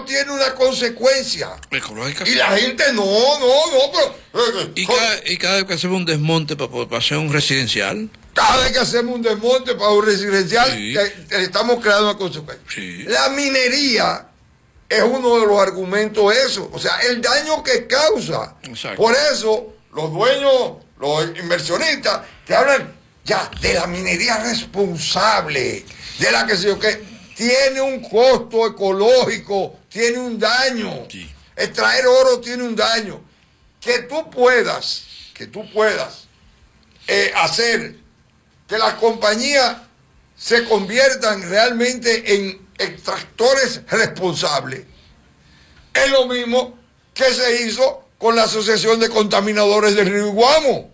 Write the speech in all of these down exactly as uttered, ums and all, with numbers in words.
eso tiene una consecuencia. Ecológica. Y la gente no, no, no, pero... ¿Y cada, y cada vez que hacemos un desmonte para, para hacer un residencial? Cada vez que hacemos un desmonte para un residencial, Sí. te, te estamos creando una consecuencia. Sí. La minería es uno de los argumentos eso, o sea, el daño que causa. Exacto. Por eso, los dueños, los inversionistas, te hablan ya de la minería responsable, de la que se yo que tiene un costo ecológico, tiene un daño. Sí. Extraer oro tiene un daño. Que tú puedas, que tú puedas eh, hacer que las compañías se conviertan realmente en extractores responsables. Es lo mismo que se hizo con la Asociación de Contaminadores del Río Iguamo.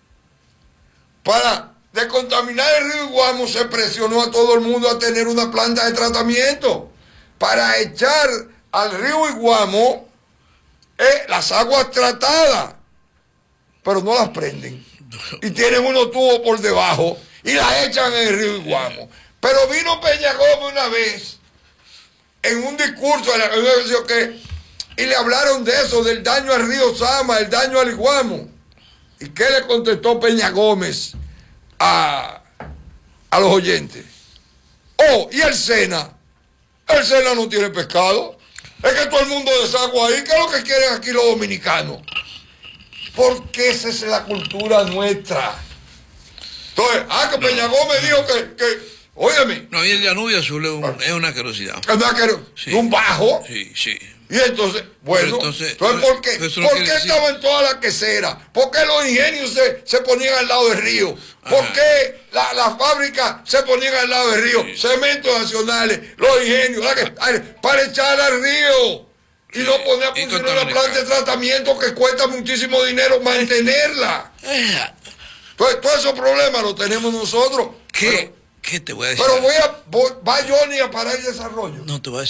Para descontaminar el río Iguamo se presionó a todo el mundo a tener una planta de tratamiento. Para echar al río Iguamo eh, las aguas tratadas, pero no las prenden. Y tienen unos tubos por debajo y las echan en el río Iguamo. Pero vino Peña Gómez una vez en un discurso en la que y le hablaron de eso, del daño al río Sama, el daño al Iguamo. ¿Y qué le contestó Peña Gómez a, a los oyentes? Oh, ¿y el Sena? El Sena no tiene pescado. Es que todo el mundo desagua ahí. ¿Qué es lo que quieren aquí los dominicanos? Porque esa es la cultura nuestra. Entonces, ah, que Peña Gómez dijo que, que óyeme. No, y el Danubio Azul es, un, es una curiosidad. Sí. Un bajo. Sí, sí. Y entonces, bueno, entonces, entonces, ¿por qué? no ¿Por qué estaban en toda la quesera? ¿Por qué los ingenios se, se ponían al lado del río? ¿Por Ajá. qué las la fábricas se ponían al lado del río? Sí. Cementos nacionales, los ingenios, ¿la que, para echar al río. Y sí. No poner a funcionar una planta de tratamiento que cuesta muchísimo dinero mantenerla. Entonces, todos esos problemas los tenemos nosotros. ¿Qué? Pero, ¿Qué te voy a decir? Pero voy a, voy, va Johnny a parar el desarrollo. No te voy a decir.